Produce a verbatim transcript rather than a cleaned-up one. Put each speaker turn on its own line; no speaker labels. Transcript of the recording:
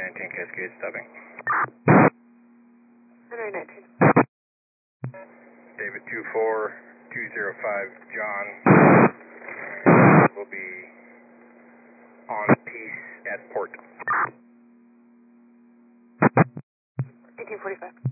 nineteen Cascade stopping.
Runway nineteen.
David two four two zero five, John will be on peace at port.
eighteen forty-five.